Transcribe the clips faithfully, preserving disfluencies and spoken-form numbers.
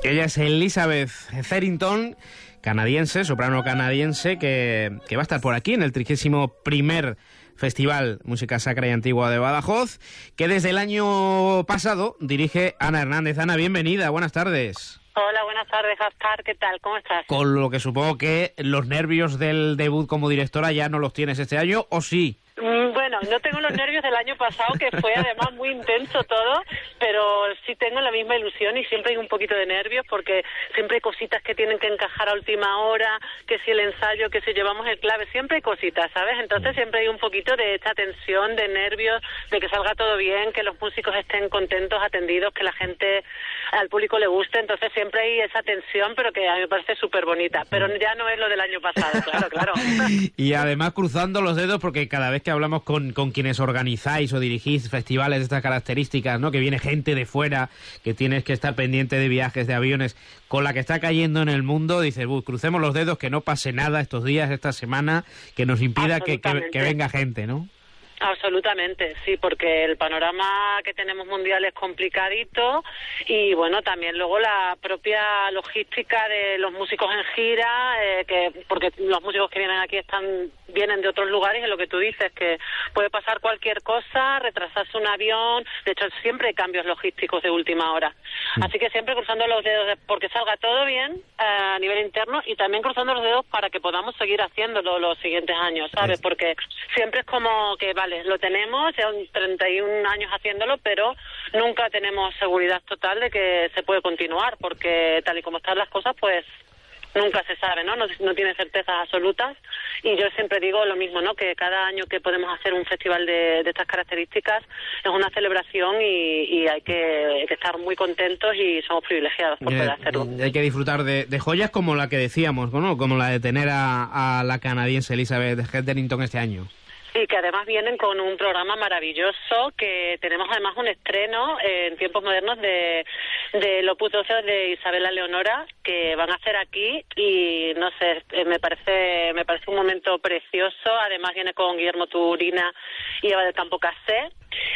Ella es Elizabeth Therington, canadiense, soprano canadiense, que, que va a estar por aquí en el trigésimo primer Festival Música Sacra y Antigua de Badajoz, que desde el año pasado dirige Ana Hernández. Ana, bienvenida, buenas tardes. Hola, buenas tardes, Gaspar, ¿qué tal? ¿Cómo estás? Con lo que supongo que los nervios del debut como directora ya no los tienes este año, ¿o sí? Bueno, no tengo los nervios del año pasado, que fue además muy intenso todo, pero sí tengo la misma ilusión y siempre hay un poquito de nervios porque siempre hay cositas que tienen que encajar a última hora, que si el ensayo, que si llevamos el clave, siempre hay cositas, ¿sabes? Entonces siempre hay un poquito de esta tensión, de nervios, de que salga todo bien, que los músicos estén contentos, atendidos, que la gente, al público le guste, entonces siempre hay esa tensión, pero que a mí me parece súper bonita, pero ya no es lo del año pasado, claro, claro. Y además cruzando los dedos porque cada vez que hablamos con, con quienes organizáis o dirigís festivales de estas características, ¿no? Que viene gente de fuera, que tienes que estar pendiente de viajes, de aviones, con la que está cayendo en el mundo, dices, uh, crucemos los dedos, que no pase nada estos días, esta semana, que nos impida que, que, que venga gente, ¿no? Absolutamente, sí, porque el panorama que tenemos mundial es complicadito y bueno, también luego la propia logística de los músicos en gira, eh, que porque los músicos que vienen aquí están vienen de otros lugares, y lo que tú dices, que puede pasar cualquier cosa, retrasarse un avión, de hecho siempre hay cambios logísticos de última hora, mm. así que siempre cruzando los dedos porque salga todo bien eh, a nivel interno, y también cruzando los dedos para que podamos seguir haciéndolo los siguientes años, ¿sabes? Porque siempre es como que va, Vale, lo tenemos, ya treinta y un años haciéndolo, pero nunca tenemos seguridad total de que se puede continuar, porque tal y como están las cosas, pues nunca se sabe, ¿no? No, no tiene certezas absolutas, y yo siempre digo lo mismo, ¿no? Que cada año que podemos hacer un festival de, de estas características es una celebración y, y hay, que, hay que estar muy contentos y somos privilegiados por poder hacerlo. Eh, hay que disfrutar de, de joyas como la que decíamos, ¿no? Como la de tener a, a la canadiense Elizabeth Therington este año. Sí, que además vienen con un programa maravilloso, que tenemos además un estreno eh, en tiempos modernos de, de el Opus doce de Isabella Leonora, que van a hacer aquí, y no sé, eh, me parece me parece un momento precioso. Además viene con Guillermo Turina y Eva del Campo Casé,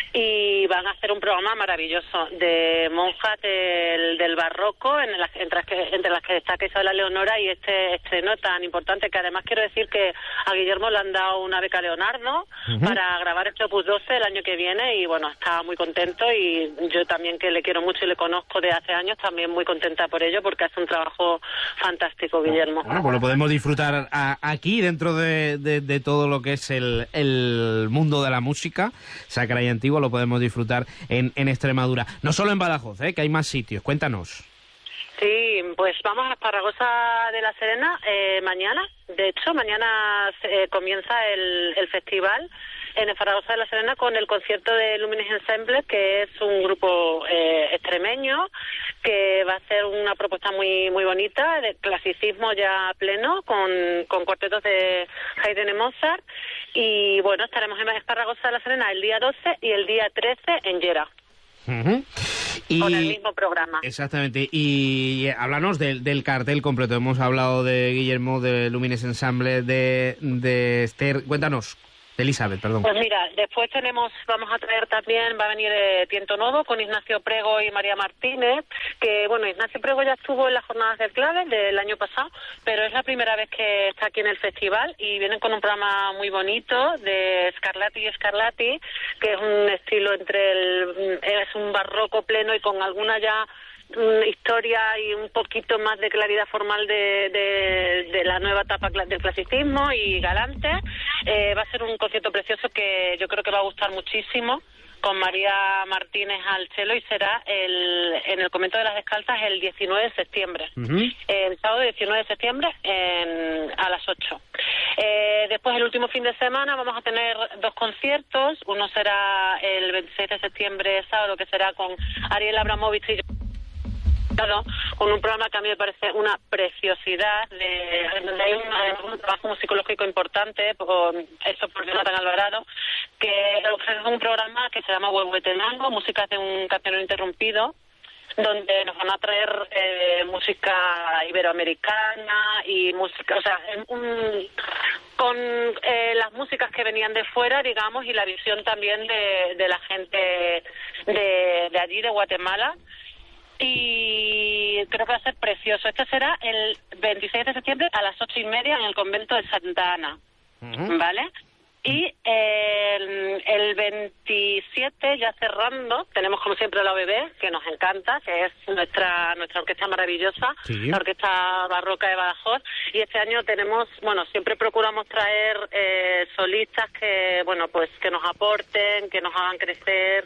y van a hacer un programa maravilloso de monjas del, del barroco, en las, entre, las que, entre las que destaca Isabella Leonora, y este estreno tan importante, que además quiero decir que a Guillermo le han dado una beca Leonardo uh-huh. para grabar este Opus doce el año que viene, y bueno, está muy contento, y yo también, que le quiero mucho y le conozco de hace años, también muy contenta por ello, porque hace un trabajo fantástico, Guillermo. Bueno, pues lo podemos disfrutar a, aquí, dentro de, de, de todo lo que es el, el mundo de la música sacra y antigua, lo podemos disfrutar en, en Extremadura. No solo en Badajoz, ¿eh? Que hay más sitios. Cuéntanos. Sí, pues vamos a Esparragosa de la Serena eh, mañana. De hecho, mañana eh, comienza el, el festival en Esparragosa de la Serena con el concierto de Lumines Ensemble, que es un grupo eh, extremeño que va a hacer una propuesta muy muy bonita de clasicismo ya pleno, con, con cuartetos de Haydn y Mozart. Y bueno, estaremos en Esparragosa de la Serena el día doce y el día trece en Llera. Uh-huh. Y, con el mismo programa. Exactamente. Y háblanos del, del cartel completo. Hemos hablado de Guillermo, de Lumines Ensemble, de, de Esther. Cuéntanos. De Elizabeth, perdón. Pues mira, después tenemos, vamos a traer también, va a venir eh, Tiento Novo con Ignacio Prego y María Martínez, que bueno, Ignacio Prego ya estuvo en las jornadas del clave del año pasado, pero es la primera vez que está aquí en el festival, y vienen con un programa muy bonito de Scarlatti y Scarlatti, que es un estilo entre el, es un barroco pleno y con alguna ya historia y un poquito más de claridad formal de, de, de la nueva etapa del clasicismo y galante. Eh, va a ser un concierto precioso que yo creo que va a gustar muchísimo, con María Martínez al cello, y será el, en el Convento de las Descalzas el diecinueve de septiembre. Uh-huh. El sábado diecinueve de septiembre en, a las ocho. Eh, después, el último fin de semana, vamos a tener dos conciertos. Uno será el veintiséis de septiembre, sábado, que será con Ariel Abramovich y yo, con un programa que a mí me parece una preciosidad, de, donde hay un, un trabajo musicológico importante, por, eso por Jonathan Alvarado, que ofrece un programa que se llama Huehuetenango, músicas de un campeón interrumpido, donde nos van a traer eh, música iberoamericana y música, o sea, un, con eh, las músicas que venían de fuera, digamos, y la visión también de, de la gente de, de allí, de Guatemala. Y y creo que va a ser precioso. Este será el veintiséis de septiembre a las ocho y media en el convento de Santa Ana, uh-huh. ¿vale? Y el, el veintisiete, ya cerrando, tenemos como siempre la O B B, que nos encanta, que es nuestra nuestra orquesta maravillosa, sí. La Orquesta Barroca de Badajoz, y este año tenemos, bueno, siempre procuramos traer eh, solistas que, bueno, pues que nos aporten, que nos hagan crecer,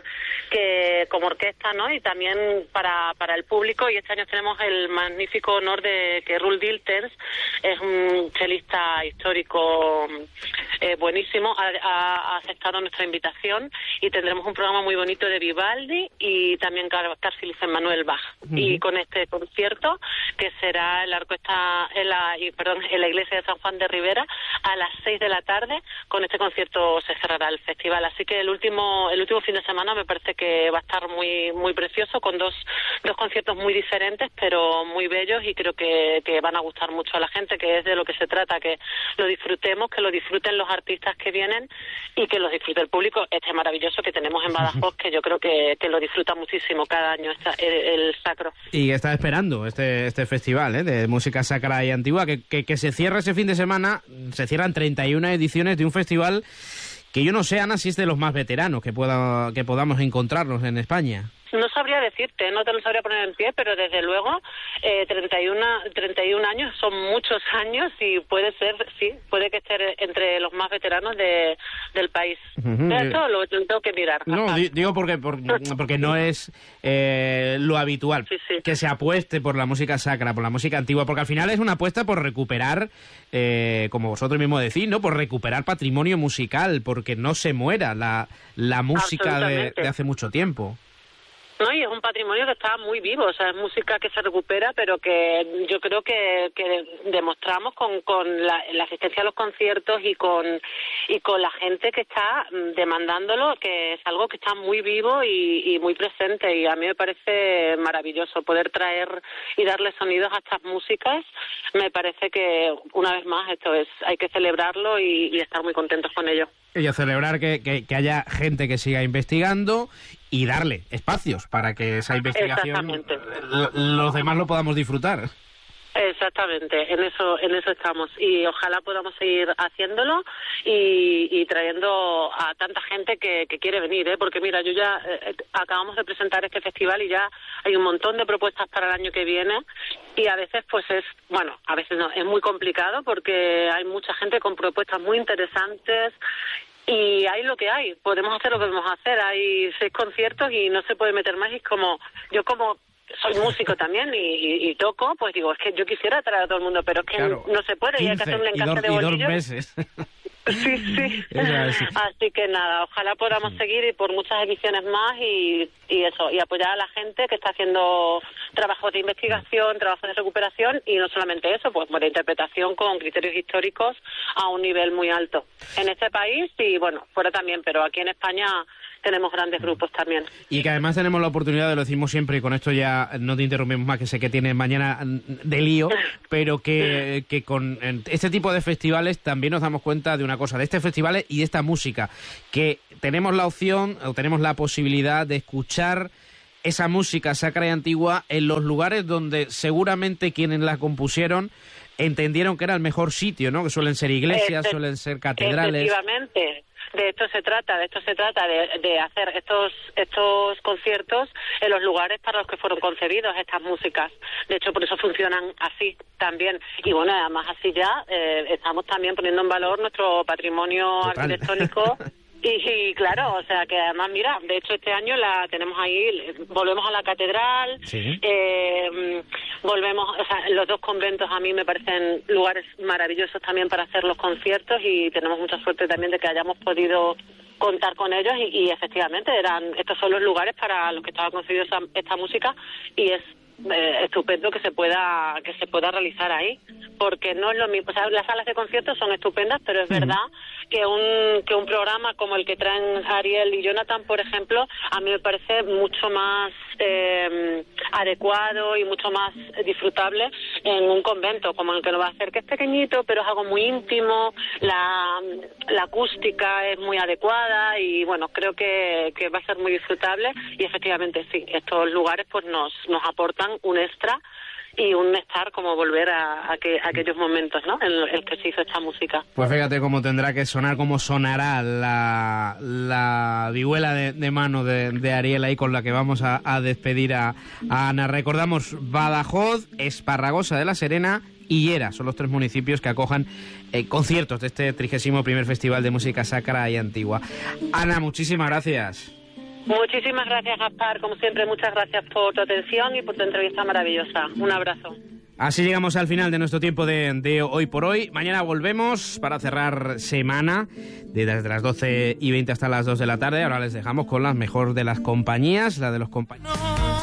que como orquesta, ¿no? Y también para, para el público, y este año tenemos el magnífico honor de que Roel Diltens es un chelista histórico eh, buenísimo, Ha, ha aceptado nuestra invitación y tendremos un programa muy bonito de Vivaldi y también Carl Philipp Emanuel Bach. Uh-huh. Y con este concierto, que será en la orquesta, en la, y, perdón, en la iglesia de San Juan de Ribera a las seis de la tarde, con este concierto se cerrará el festival. Así que el último el último fin de semana me parece que va a estar muy muy precioso, con dos dos conciertos muy diferentes, pero muy bellos, y creo que, que van a gustar mucho a la gente, que es de lo que se trata, que lo disfrutemos, que lo disfruten los artistas que vienen y que los disfrute el público este maravilloso que tenemos en Badajoz, que yo creo que, que lo disfruta muchísimo cada año esta, el, el sacro. Y está esperando este este festival, ¿eh?, de música sacra y antigua, que, que, que se cierra ese fin de semana. Se cierran treinta y una ediciones de un festival que yo no sé, Ana, si es de los más veteranos que, pueda, que podamos encontrarnos en España. No sabría decirte, no te lo sabría poner en pie, pero desde luego eh, treinta y uno años son muchos años, y puede ser, sí, puede que esté entre los más veteranos de, del país. Uh-huh. Esto lo tengo que mirar. No, di, digo porque, por, porque no es eh, lo habitual, sí, sí. que se apueste por la música sacra, por la música antigua, porque al final es una apuesta por recuperar, eh, como vosotros mismos decís, ¿no?, por recuperar patrimonio musical, porque no se muera la, la música de, de hace mucho tiempo. No, y es un patrimonio que está muy vivo, o sea, es música que se recupera, pero que yo creo que, que demostramos con, con la, la asistencia a los conciertos y con y con la gente que está demandándolo, que es algo que está muy vivo y, y muy presente, y a mí me parece maravilloso poder traer y darle sonidos a estas músicas. Me parece que, una vez más, esto es, hay que celebrarlo y, y estar muy contentos con ello. Y a celebrar que, que, que haya gente que siga investigando y darle espacios para que esa investigación los demás lo podamos disfrutar. Exactamente, en eso en eso estamos, y ojalá podamos seguir haciéndolo y, y trayendo a tanta gente que, que quiere venir, ¿eh? Porque mira, yo ya eh, acabamos de presentar este festival y ya hay un montón de propuestas para el año que viene, y a veces pues es, bueno, a veces no, es muy complicado porque hay mucha gente con propuestas muy interesantes. Y hay lo que hay, podemos hacer lo que podemos hacer, hay seis conciertos y no se puede meter más, y es como, yo como soy músico también y, y, y toco, pues digo, es que yo quisiera traer a todo el mundo, pero es que claro, no se puede, y hay que hacer un encaje de bolillos. Y dos meses. Sí, sí. Así que nada, ojalá podamos sí. seguir y por muchas ediciones más y, y eso, y apoyar a la gente que está haciendo trabajos de investigación, trabajos de recuperación, y no solamente eso, pues buena interpretación con criterios históricos a un nivel muy alto. En este país y bueno, fuera también, pero aquí en España tenemos grandes grupos también. Y que además tenemos la oportunidad, lo decimos siempre, y con esto ya no te interrumpimos más, que sé que tienes mañana de lío, pero que, que con este tipo de festivales también nos damos cuenta de una cosa, de este festival y de esta música, que tenemos la opción o tenemos la posibilidad de escuchar esa música sacra y antigua en los lugares donde seguramente quienes la compusieron entendieron que era el mejor sitio, ¿no? Que suelen ser iglesias, Efe- suelen ser catedrales. Efectivamente. De esto se trata, de esto se trata, de, de hacer estos estos conciertos en los lugares para los que fueron concebidos estas músicas. De hecho, por eso funcionan así también. Y bueno, además así ya eh, estamos también poniendo en valor nuestro patrimonio Total. arquitectónico. Y, y claro, o sea que además, mira, de hecho este año la tenemos ahí, volvemos a la catedral, sí. eh, volvemos, o sea, los dos conventos a mí me parecen lugares maravillosos también para hacer los conciertos, y tenemos mucha suerte también de que hayamos podido contar con ellos, y, y efectivamente eran estos son los lugares para los que estaba concebida esta, esta música, y es eh, estupendo que se pueda que se pueda realizar ahí, porque no es lo mismo, o sea, las salas de conciertos son estupendas, pero es uh-huh. verdad que un que un programa como el que traen Ariel y Jonathan, por ejemplo, a mí me parece mucho más eh, adecuado y mucho más disfrutable en un convento como el que lo va a hacer, que es pequeñito, pero es algo muy íntimo, la, la acústica es muy adecuada y bueno, creo que, que va a ser muy disfrutable y efectivamente sí, estos lugares pues nos, nos aportan un extra y un estar como volver a, a, que, a aquellos momentos, ¿no?, en el que se hizo esta música. Pues fíjate cómo tendrá que sonar, cómo sonará la, la vihuela de, de mano de, de Ariel ahí con la que vamos a, a despedir a, a Ana. Recordamos, Badajoz, Esparragosa de la Serena y Llera son los tres municipios que acojan eh, conciertos de este trigésimo primer Festival de Música Sacra y Antigua. Ana, muchísimas gracias. Muchísimas gracias, Gaspar. Como siempre, muchas gracias por tu atención y por tu entrevista maravillosa. Un abrazo. Así llegamos al final de nuestro tiempo de, de Hoy por Hoy. Mañana volvemos para cerrar semana, de desde las doce y veinte hasta las dos de la tarde. Ahora les dejamos con la mejor de las compañías, la de los compañeros.